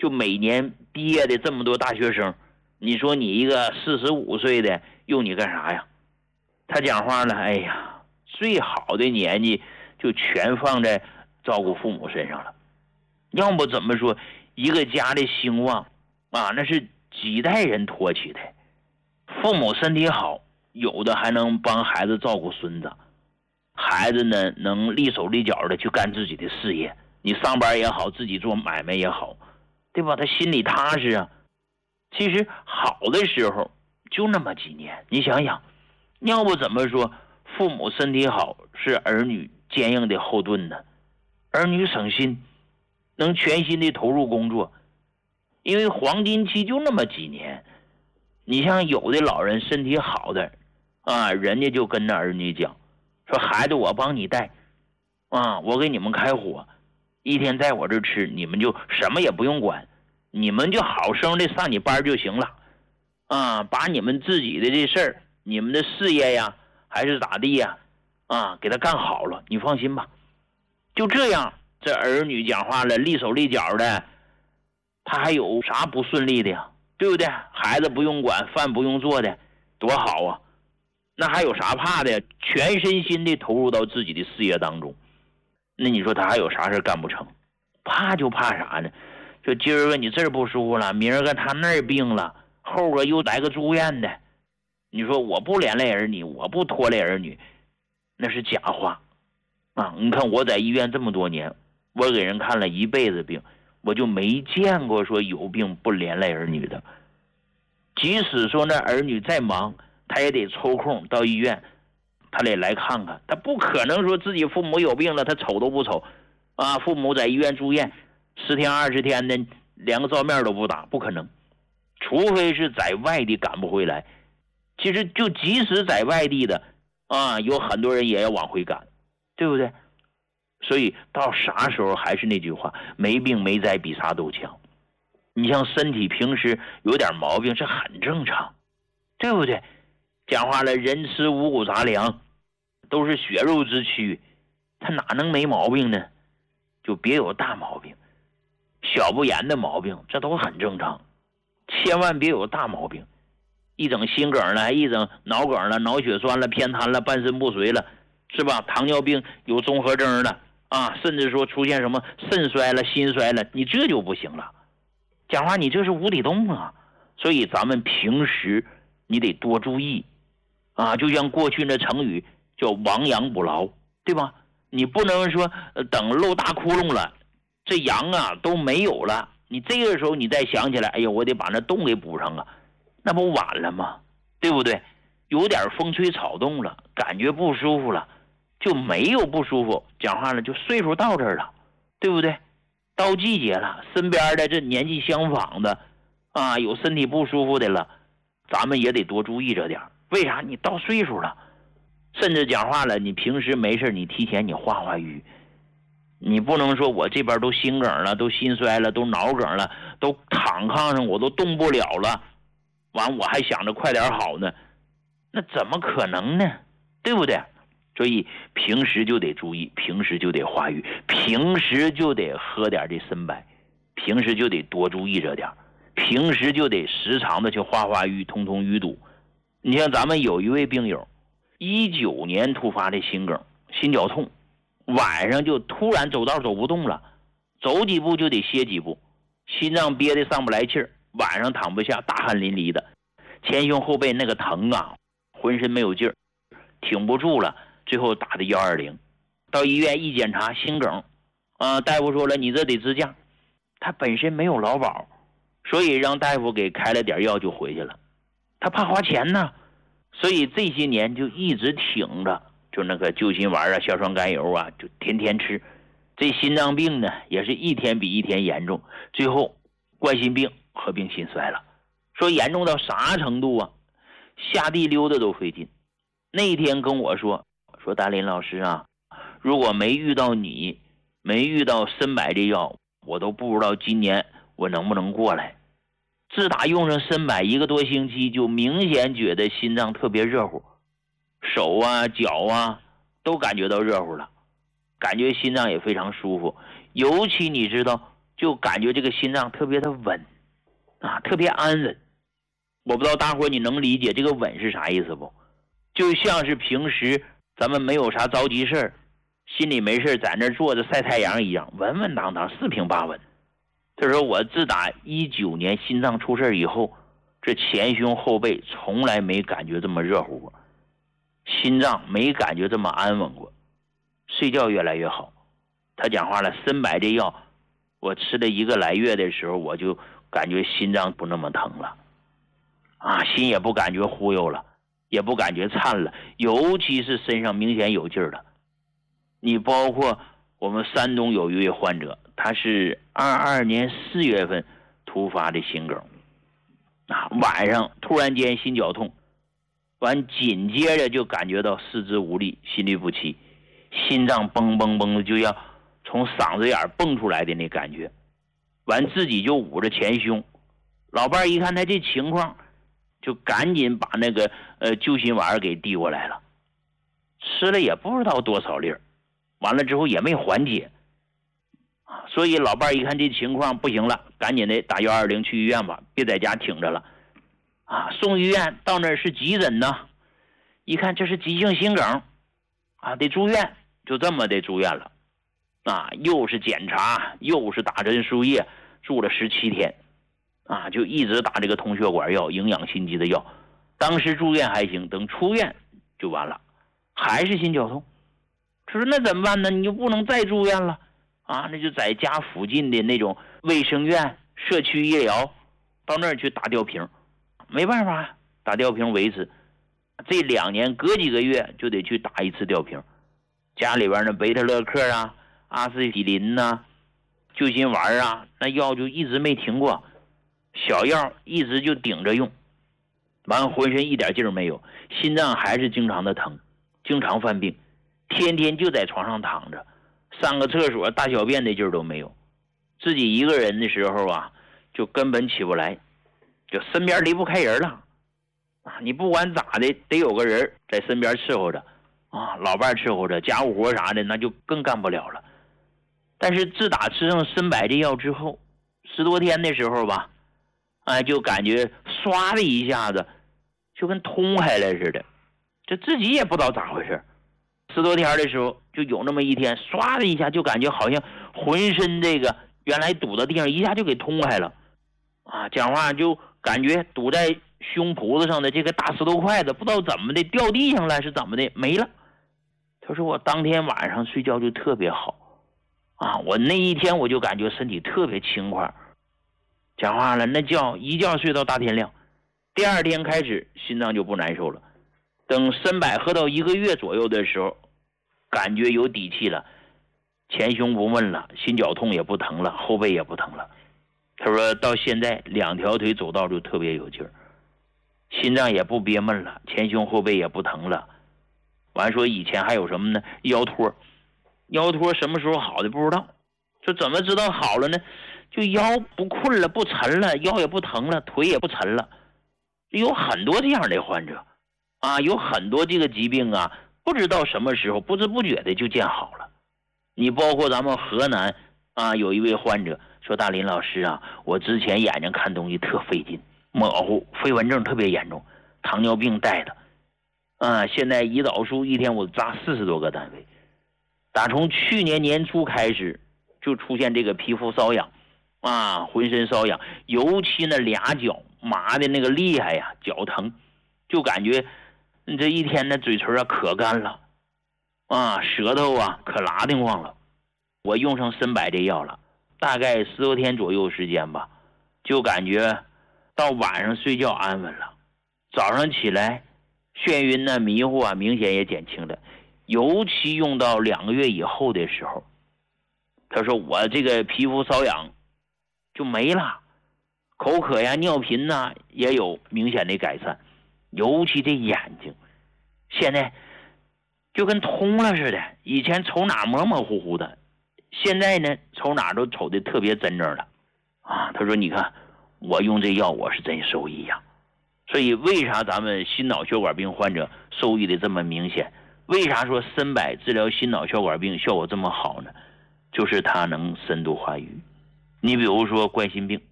就每年毕业的这么多大学生，你说你一个45岁的用你干啥呀？他讲话了，哎呀，最好的年纪就全放在照顾父母身上了。要不怎么说一个家的兴旺啊，那是几代人托起的。父母身体好，有的还能帮孩子照顾孙子，孩子呢能力手力脚的去干自己的事业，你上班也好，自己做买卖也好，对吧？他心里踏实啊。其实好的时候就那么几年，你想想，要不怎么说父母身体好是儿女坚硬的后盾呢？儿女省心，能全心的投入工作，因为黄金期就那么几年。你像有的老人身体好的啊，人家就跟那儿女讲说，孩子我帮你带啊，我给你们开火，一天在我这吃，你们就什么也不用管，你们就好生的上你班就行了啊，把你们自己的这事儿，你们的事业呀还是咋地呀啊，给他干好了，你放心吧。就这样，这儿女讲话了，力手力脚的，他还有啥不顺利的呀？对不对？孩子不用管，饭不用做的，多好啊！那还有啥怕的呀？全身心的投入到自己的事业当中，那你说他还有啥事干不成？怕就怕啥呢？就今儿个你这儿不舒服了，明儿个他那儿病了，后个又来个住院的，你说我不连累儿女，我不拖累儿女，那是假话啊！你看我在医院这么多年，我给人看了一辈子病，我就没见过说有病不连累儿女的。即使说那儿女再忙，他也得抽空到医院，他得来看看。他不可能说自己父母有病了，他瞅都不瞅啊！父母在医院住院10天20天的，连个照面都不打，不可能。除非是在外地赶不回来。其实就即使在外地的啊，有很多人也要往回赶，对不对？所以到啥时候还是那句话，没病没灾比啥都强。你像身体平时有点毛病是很正常，对不对？讲话了，人吃五谷杂粮，都是血肉之躯，他哪能没毛病呢？就别有大毛病，小不言的毛病，这都很正常，千万别有大毛病。一整心梗了，一整脑梗了，脑血栓了，偏瘫了，半身不遂了，是吧？糖尿病有综合征了啊，甚至说出现什么肾衰了、心衰了，你这就不行了。讲话你这是无底洞啊！所以咱们平时你得多注意啊，就像过去那成语叫亡羊补牢，对吧？你不能说等漏大窟窿了，这羊啊都没有了，你这个时候你再想起来，哎呀，我得把那洞给补上啊，那不晚了吗？对不对？有点风吹草动了，感觉不舒服了，就没有不舒服，讲话了就岁数到这儿了，对不对？到季节了，身边的这年纪相仿的啊，有身体不舒服的了，咱们也得多注意着点。为啥？你到岁数了，甚至讲话了，你平时没事你提前你化瘀，你不能说我这边都心梗了，都心衰了，都脑梗了，都躺炕上我都动不了了，完我还想着快点好呢，那怎么可能呢？对不对？所以平时就得注意，平时就得化瘀，平时就得喝点这参白，平时就得多注意着点，平时就得时常的去化瘀，通淤堵。你像咱们有一位病友，19年突发的心梗，心绞痛，晚上就突然走道走不动了，走几步就得歇几步，心脏憋得上不来气儿，晚上躺不下，大汗淋漓的，前胸后背那个疼啊，浑身没有劲儿，挺不住了，最后打的120，到医院一检查心梗啊，大夫说了你这得支架，他本身没有劳保，所以让大夫给开了点药就回去了，他怕花钱呢，所以这些年就一直挺着，就那个救心丸啊、硝酸甘油啊，就天天吃。这心脏病呢也是一天比一天严重，最后冠心病合并心衰了。说严重到啥程度啊？下地溜达都费劲。那天跟我说达林老师啊，如果没遇到你，没遇到参白这药，我都不知道今年我能不能过来。自打用上参白1个多星期，就明显觉得心脏特别热乎，手啊脚啊都感觉到热乎了，感觉心脏也非常舒服。尤其你知道就感觉这个心脏特别的稳啊，特别安稳。我不知道大伙你能理解这个稳是啥意思不？就像是平时咱们没有啥着急事儿，心里没事在那坐着晒太阳一样，稳稳当当，四平八稳。他说我自打19年心脏出事以后，这前胸后背从来没感觉这么热乎过，心脏没感觉这么安稳过，睡觉越来越好。他讲话了，参柏这药我吃了1个来月的时候，我就感觉心脏不那么疼了啊，心也不感觉忽悠了，也不感觉颤了，尤其是身上明显有劲儿了。你包括我们山东有一位患者，他是22年4月份突发的心梗啊，晚上突然间心绞痛，完紧接着就感觉到四肢无力，心律不齐，心脏嘣嘣嘣的就要从嗓子眼蹦出来的那感觉，完自己就捂着前胸。老伴一看他这情况，就赶紧把那个救心丸给递过来了，吃了也不知道多少粒，完了之后也没缓解啊，所以老伴一看这情况不行了，赶紧的打120去医院吧，别在家挺着了啊！送医院到那儿是急诊呢，一看这是急性心梗啊，得住院，就这么的住院了啊，又是检查又是打针输液，住了17天啊，就一直打这个通血管药、营养心肌的药。当时住院还行，等出院就完了，还是心绞痛。他说那怎么办呢？你就不能再住院了啊，那就在家附近的那种卫生院、社区医疗到那儿去打吊瓶。没办法，打吊瓶维持这2年，隔几个月就得去打一次吊瓶。家里边的贝塔乐克啊、阿司匹林呐、救心丸啊，那药就一直没停过，小药一直就顶着用，完浑身一点劲儿没有，心脏还是经常的疼，经常犯病，天天就在床上躺着，上个厕所大小便的劲儿都没有，自己一个人的时候啊，就根本起不来，就身边离不开人了啊！你不管咋的，得有个人在身边伺候着啊，老伴伺候着，家务活啥的那就更干不了了。但是自打吃上参柏这药之后，10多天的时候吧，就感觉唰的一下子就跟通开了似的，这自己也不知道咋回事。10多天的时候，就有那么一天，唰的一下就感觉好像浑身这个原来堵的地方一下就给通开了啊！讲话就感觉堵在胸脯子上的这个大石头块子，不知道怎么的掉地上了，是怎么的没了。他说我当天晚上睡觉就特别好啊，我那一天我就感觉身体特别轻快。讲话了，那一觉睡到大天亮，第2天开始心脏就不难受了。等参柏喝到1个月左右的时候，感觉有底气了，前胸不闷了，心绞痛也不疼了，后背也不疼了。他说到现在2条腿走道就特别有劲儿，心脏也不憋闷了，前胸后背也不疼了。完说以前还有什么呢？腰托什么时候好的不知道，就怎么知道好了呢？就腰不困了，不沉了，腰也不疼了，腿也不沉了。有很多这样的患者啊，有很多这个疾病啊，不知道什么时候不知不觉的就见好了。你包括咱们河南啊，有一位患者说，大林老师啊，我之前眼睛看东西特费劲，模糊，飞蚊症特别严重，糖尿病带的啊，现在胰岛素一天我扎40多个单位，打从去年年初开始就出现这个皮肤瘙痒啊，浑身瘙痒，尤其那俩脚麻的那个厉害呀，脚疼，就感觉这一天的嘴唇啊可干了啊，舌头啊可拉丁慌了。我用上参柏这药了，大概10多天左右时间吧，就感觉到晚上睡觉安稳了，早上起来眩晕呢、迷糊啊明显也减轻了，尤其用到2个月以后的时候，他说我这个皮肤瘙痒就没了，口渴呀、尿频呐也有明显的改善，尤其这眼睛现在就跟通了似的，以前瞅哪模模糊糊的，现在呢瞅哪都瞅的特别真正了啊！他说你看我用这药我是真受益呀。所以为啥咱们心脑血管病患者受益的这么明显？为啥说参柏治疗心脑血管病效果这么好呢？就是它能深度化瘀你比如说冠心病，